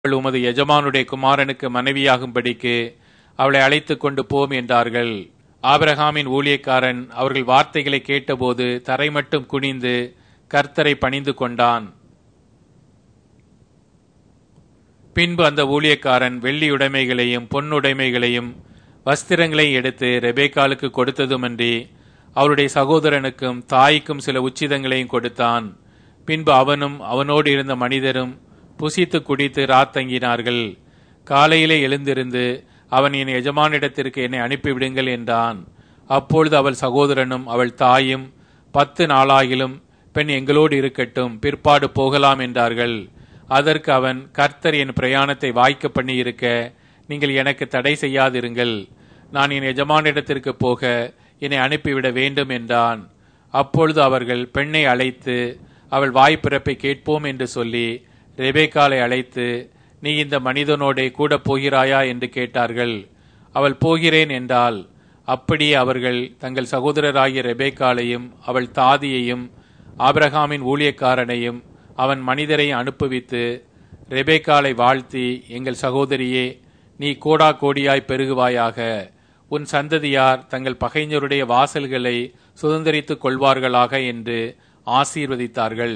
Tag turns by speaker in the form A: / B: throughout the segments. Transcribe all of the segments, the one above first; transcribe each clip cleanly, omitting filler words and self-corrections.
A: அவள் உமது எஜமானுடைய குமாரனுக்கு மனைவியாகும்படிக்கு அவளை அழைத்து கொண்டு போம் என்றார்கள். ஆபிரகாமின் ஊழியக்காரன் அவர்கள் வார்த்தைகளை கேட்டபோது தரை மட்டும் குனிந்து கர்த்தரை பணிந்து கொண்டான். பின்பு அந்த ஊழியக்காரன் வெள்ளியுடைமைகளையும் பொன்னுடைமைகளையும் வஸ்திரங்களையும் எடுத்து ரெபேக்காளுக்கு கொடுத்ததுமன்றி அவளுடைய சகோதரனுக்கும் தாய்க்கும் சில உச்சிதங்களையும் கொடுத்தான். பின்பு அவனும் அவனோடு இருந்த மனிதரும் புசித்து குடித்து ராத்தங்கினார்கள். காலையிலே எழுந்திருந்து அவன் என் எஜமானிடத்திற்கு என்னை அனுப்பிவிடுங்கள் என்றான். அப்பொழுது அவள் சகோதரனும் அவள் தாயும் 10 நாளாகிலும் பெண் எங்களோடு இருக்கட்டும், பிற்பாடு போகலாம் என்றார்கள். அதற்கு அவன், கர்த்தர் என் பிரயாணத்தை வாய்க்க பண்ணி இருக்க நீங்கள் எனக்கு தடை செய்யாதிருங்கள், நான் என் எஜமானிடத்திற்கு போக என்னை அனுப்பிவிட வேண்டும் என்றான். அப்பொழுது அவர்கள் பெண்ணை அழைத்து அவள் வாய்ப்பிறப்பை கேட்போம் என்று சொல்லி ரெபேக்காளை அழைத்து, நீ இந்த மனிதனோடே கூட போகிறாயா என்று கேட்டார்கள். அவள் போகிறேன் என்றாள். அப்படியே அவர்கள் தங்கள் சகோதரராகிய ரெபேக்காளையும் அவள் தாதியையும் ஆபிரகாமின் ஊழியக்காரனையும் அவன் மனிதரையும் அனுப்புவித்து ரெபேக்காளை வாழ்த்தி, எங்கள் சகோதரியே, நீ கோடா கோடியாய் பெருகுவாயாக, உன் சந்ததியார் தங்கள் பகைஞருடைய வாசல்களை சுதந்தரித்துக் கொள்வார்களாக என்று ஆசீர்வதித்தார்கள்.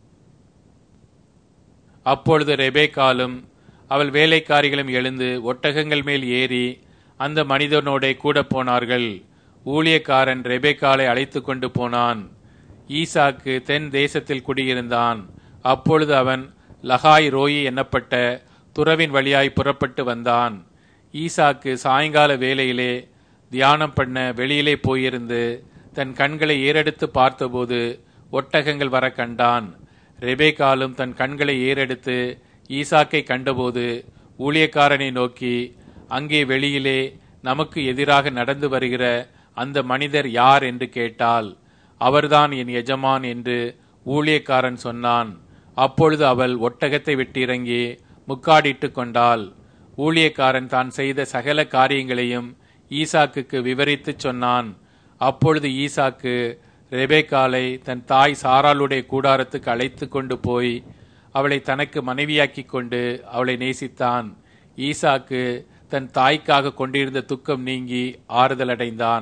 A: அப்பொழுது ரெபேக்காலும் அவள் வேலைக்காரிகளும் எழுந்து ஒட்டகங்கள் மேல் ஏறி அந்த மனிதனோடே கூட போனார்கள். ஊழியக்காரன் ரெபேக்காளை அழைத்து கொண்டு போனான். ஈசாக்கு தென் தேசத்தில் குடியிருந்தான். அப்பொழுது அவன் லகாய் ரோயி என்னப்பட்ட துறவின் வழியாய் புறப்பட்டு வந்தான். ஈசாக்கு சாயங்கால வேளையிலே தியானம் பண்ண வெளியிலே போயிருந்து தன் கண்களை ஏறெடுத்து பார்த்தபோது ஒட்டகங்கள் வர கண்டான். ரெபேக்காலும் தன் கண்களை ஏறெடுத்து ஈசாக்கை கண்டபோது ஊழியக்காரனை நோக்கி, அங்கே வெளியிலே நமக்கு எதிராக நடந்து வருகிற அந்த மனிதர் யார் என்று கேட்டாள். அவர்தான் என் எஜமான் என்று ஊழியக்காரன் சொன்னான். அப்பொழுது அவள் ஒட்டகத்தை விட்டிறங்கி முக்காடிட்டு கொண்டாள். ஊழியக்காரன் தான் செய்த சகல காரியங்களையும் ஈசாக்குக்கு விவரித்து சொன்னான். அப்பொழுது ஈசாக்கு ரெபேக்காளை தன் தாய் சாராளுடைய கூடாரத்துக்கு அழைத்து கொண்டு போய் அவளை தனக்கு மனைவியாக்கி கொண்டு அவளை நேசித்தான். ஈசாக்கு தன் தாய்க்காக கொண்டிருந்த துக்கம் நீங்கி ஆறுதல் அடைந்தான்.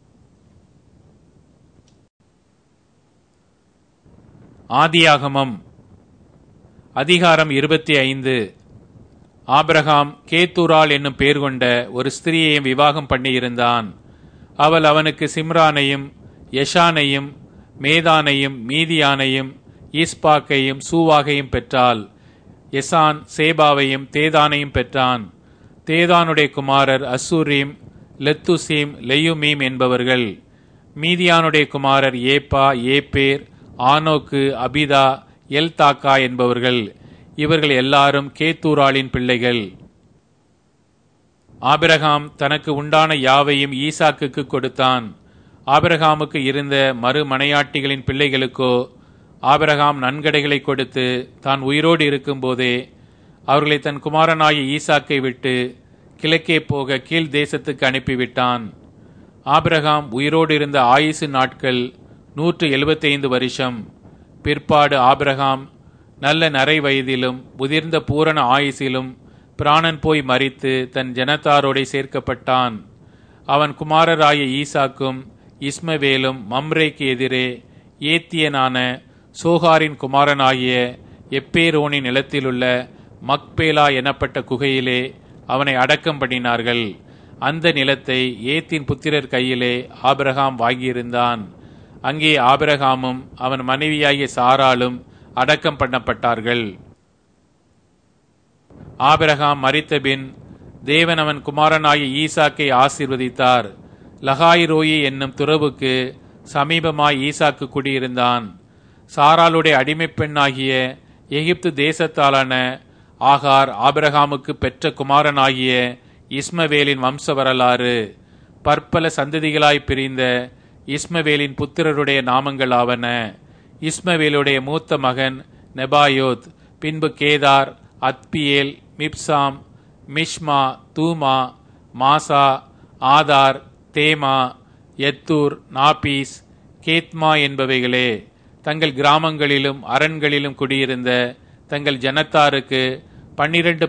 A: ஆதியாகமம் அதிகாரம் 25. ஆபிரகாம் கேத்தூராள் என்னும் பேர் கொண்ட ஒரு ஸ்திரியையும் விவாகம் பண்ணியிருந்தான். அவள் அவனுக்கு சிம்ரானையும் யஷானையும் மேதானையும் மீதியானையும் ஈஸ்பாக்கையும் சூவாகையும் பெற்றாள். எசான் சேபாவையும் தேதானையும் பெற்றான். தேதானுடைய குமாரர் அசூரீம், லெத்துசீம், லெயுமீம் என்பவர்கள். மீதியானுடைய குமாரர் ஏப்பா, ஏப்பேர், ஆனோக்கு, அபிதா, எல்தாக்கா என்பவர்கள். இவர்கள் எல்லாரும் கேத்தூராளின் பிள்ளைகள். ஆபிரகாம் தனக்கு உண்டான யாவையும் ஈசாக்குக்கு கொடுத்தான். ஆபிரகாமுக்கு இருந்த மறுமனையாட்டிகளின் பிள்ளைகளுக்கோ ஆபிரகாம் நன்கடைகளை கொடுத்து தான் உயிரோடு இருக்கும் போதே அவர்களை தன் குமாரனாகிய ஈசாக்கை விட்டு கிழக்கே போக கீழ் தேசத்துக்கு அனுப்பிவிட்டான். ஆபிரகாம் உயிரோடு இருந்த ஆயுசு நாட்கள் 175 வருஷம். பிற்பாடு ஆபிரகாம் நல்ல நரை வயதிலும் முதிர்ந்த பூரண ஆயுசிலும் பிராணன் போய் மரித்து தன் ஜனத்தாரோடே சேர்க்கப்பட்டான். அவன் குமாரராய ஈசாக்கும் இஸ்மவேலும் மம்ரேக்கு எதிரே ஏத்தியனான சோகாரின் குமாரனாகிய எப்பேரோனின் நிலத்திலுள்ள மக்பேலா எனப்பட்ட குகையிலே அவனை அடக்கம் பண்ணினார்கள். அந்த நிலத்தை ஏத்தின் புத்திரர் கையிலே ஆபிரகாம் வாங்கியிருந்தான். அங்கே ஆபிரகாமும் அவன் மனைவியாகிய சாராளும் அடக்கம் பண்ணப்பட்டார்கள். ஆபிரகாம் மரித்தபின் தேவன் அவன் குமாரனாகிய ஈசாக்கை ஆசீர்வதித்தார். லகாய் ரோயி என்னும் துறவுக்கு சமீபமாய் ஈசாக்கு குடியிருந்தான். சாராளுடைய அடிமை பெண்ணாகிய எகிப்து தேசத்தாலான ஆகார் ஆபிரகாமுக்கு பெற்ற குமாரனாகிய இஸ்மவேலின் வம்ச வரலாறு. பற்பல சந்ததிகளாய் பிரிந்த இஸ்மவேலின் புத்திரருடைய நாமங்களாவன. இஸ்மவேலுடைய மூத்த மகன் நெபாயோத், பின்பு கேதார், அத்பியேல், மிப்சாம், மிஷ்மா, தூமா, மாசா, ஆதார், தேமா, எத்தூர், நாபீஸ், கேத்மா என்பவைகளே. தங்கள் கிராமங்களிலும் அரண்களிலும் குடியிருந்த தங்கள் ஜனத்தாருக்கு 12